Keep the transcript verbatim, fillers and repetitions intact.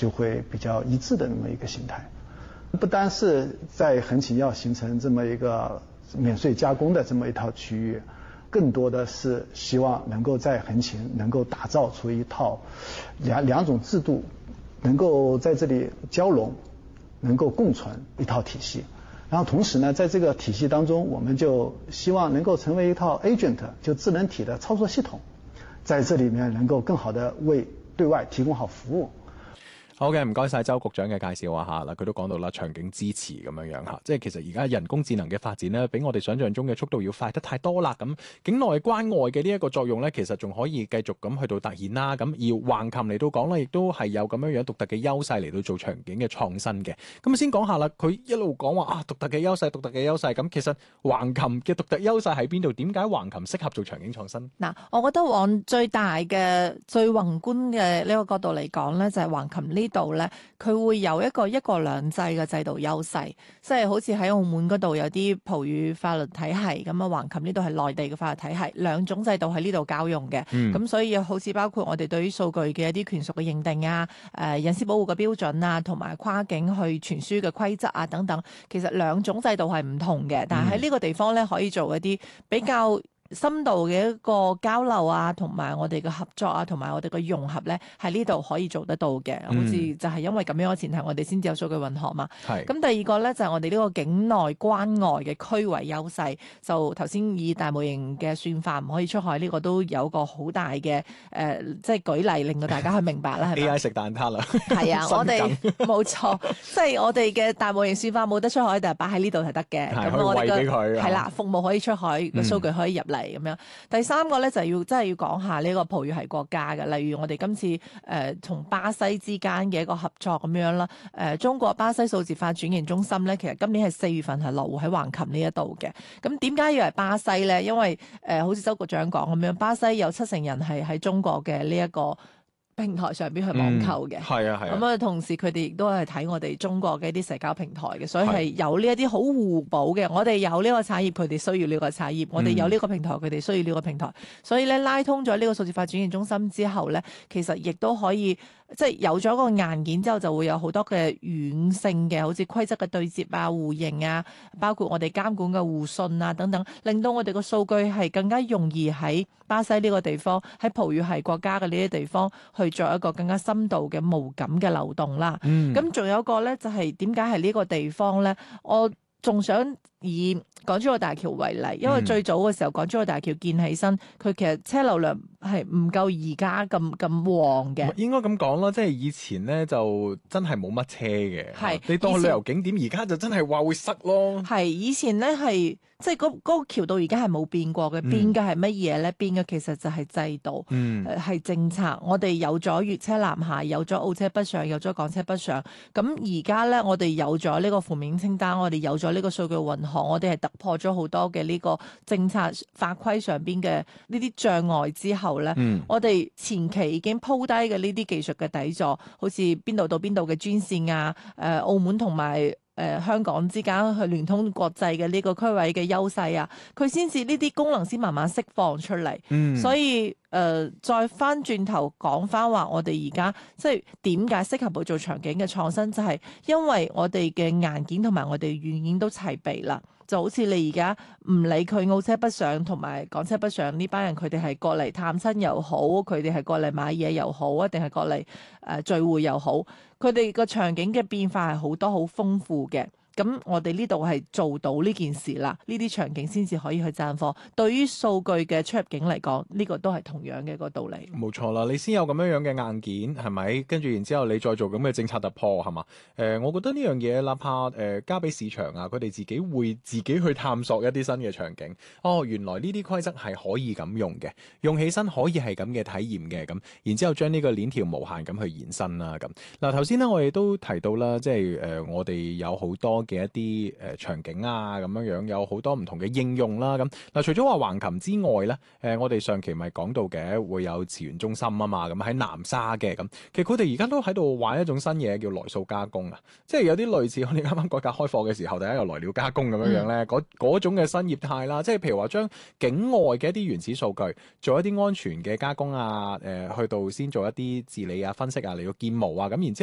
就会比较一致的那么一个形态。不单是在横琴要形成这么一个免税加工的这么一套区域，更多的是希望能够在横琴能够打造出一套两两种制度能够在这里交融，能够共存一套体系。然后同时呢，在这个体系当中，我们就希望能够成为一套 agent， 就智能体的操作系统，在这里面能够更好的为對外提供好服務。 好嘅，唔該晒周局長嘅介紹啊嚇嗱，佢都講到啦，場景支持咁樣樣嚇，即係其實而家人工智能嘅發展咧，比我哋想象中嘅速度要快得太多啦。咁境內關外嘅呢一個作用咧，其實仲可以繼續咁去到突顯啦。咁而橫琴嚟到講啦，亦都係有咁樣樣獨特嘅優勢嚟到做場景嘅創新嘅。咁先講下啦，佢一路講話啊獨特嘅優勢，獨特嘅優勢。咁其實橫琴嘅獨特優勢喺邊度？點解橫琴適合做場景創新？ 嗱，我覺得往最大嘅、最宏觀嘅呢個角度嚟講咧，就係橫琴呢度咧。佢會有一個一國兩制嘅制度優勢，即係好似喺澳門嗰度有啲葡語法律體系咁啊，橫琴呢度係內地嘅法律體系，兩種制度喺呢度交用嘅。咁、嗯、所以好似包括我哋對於數據嘅一啲權屬嘅認定啊、誒隱私保護嘅標準啊，同埋跨境去傳輸嘅規則啊等等，其實兩種制度係唔同嘅，但係喺呢個地方咧可以做一啲比較深度嘅一個交流啊，同埋我哋嘅合作啊，同埋我哋嘅融合咧，喺呢度可以做得到嘅。好似就係因為咁樣嘅前提，我哋先至有數據混合嘛。係。咁第二個咧就係、是、我哋呢個境內關外嘅區位優勢。就頭先以大模型嘅算法唔可以出海呢、這個都有個好大嘅誒、呃，即係舉例令到大家去明白啦。係 A I 食蛋撻啦。 係啊，我哋冇錯，即係我哋嘅大模型算法冇得出海，但係擺喺呢度係得嘅。咁我哋嘅係啦，服務可以出海，個數據可以入嚟。咁樣，第三個咧就係要真係要講下呢個葡語系國家嘅，例如我哋今次誒同、呃、巴西之間嘅一個合作咁樣啦。誒、呃，中國巴西數字化轉型中心咧，其實今年係四月份係落戶喺橫琴呢一度嘅。咁點解要係巴西咧？因為誒、呃，好似周局長講咁樣，巴西有七成人係喺中國嘅呢一個平台上邊去網購嘅，係、嗯、啊係啊。咁啊，同時佢哋亦都係睇我哋中國嘅一啲社交平台嘅，所以係有呢一啲好互補嘅。我哋有呢個產業，佢哋需要呢個產業；我哋有呢個平台，佢哋需要呢個平台。所以咧，拉通咗呢個數字化轉型中心之後咧，其實亦都可以即係有咗個硬件之後，就會有好多嘅軟性嘅，好似規則嘅對接啊、互認啊，包括我哋監管嘅互信啊等等，令到我哋個數據係更加容易喺巴西呢個地方，喺葡語系國家嘅呢啲地方去做一個更加深度嘅無感嘅流動啦。咁、嗯、仲有一個咧，就係點解係呢個地方咧？我仲想以港珠澳大橋為例，因為最早嘅時候港珠澳大橋建起身，佢其實車流量係唔夠而家咁咁旺嘅。應該咁講啦，即係以前咧就真係冇乜車嘅。係你當旅遊景點，而家就真係話會塞咯。係以前咧係即係嗰嗰個橋道而家係冇變過嘅，變嘅係乜嘢咧？變嘅其實就係制度，係、嗯、政策。我哋有咗粵車南下，有咗澳車北上，有咗港車北上。咁而家咧，我哋有咗呢個負面清單，我哋有咗呢個數據運行，我哋係突破咗好多嘅呢個政策法規上邊嘅呢啲障礙之後咧、嗯，我哋前期已經鋪低嘅呢啲技術嘅底座，好似邊度到邊度嘅專線啊，誒、呃、澳門同埋誒香港之間去聯通國際嘅呢個區位嘅優勢啊，佢先至呢啲功能先慢慢釋放出嚟、嗯，所以誒、呃、再翻轉頭講翻話，我哋而家即係點解適合去做場景嘅創新，就係、是、因為我哋嘅硬件同埋我哋軟件都齊備啦。就好似你而家唔理佢澳車北上同埋港車北上呢班人，佢哋係過嚟探親又好，佢哋係過嚟買嘢又好，一定係過嚟誒、呃、聚會又好，佢哋個場景嘅變化係好多好豐富嘅。咁我哋呢度係做到呢件事啦，呢啲場景先至可以去賺貨。對於數據嘅出入境嚟講，呢、這個都係同樣嘅一個道理。冇錯啦，你先有咁樣樣嘅硬件係咪？跟住然之後你再做咁嘅政策突破係嘛？誒、呃，我覺得呢樣嘢哪怕誒交俾市場啊，佢哋自己會自己去探索一啲新嘅場景。哦，原來呢啲規則係可以咁用嘅，用起身可以係咁嘅體驗嘅咁。然之後將呢個鏈條無限咁去延伸啦咁。嗱頭先咧我哋都提到啦，即係誒、呃、我哋有好多嘅一啲誒、呃、場景啊，咁樣樣有好多唔同嘅應用啦。咁嗱，除咗話橫琴之外咧，誒、呃、我哋上期咪講到嘅會有詞源中心啊嘛，咁喺南沙嘅咁，其實佢哋而家都喺度玩一種新嘢叫來數加工啊，即係有啲類似我哋啱啱改革開放嘅時候，大家有來料加工咁樣樣咧，嗰、嗯、嗰種嘅新業態啦，即係譬如話將境外嘅一啲原始數據做一啲安全嘅加工啊，誒、呃、去到先做一啲治理啊、分析啊嚟到建模啊，咁然之後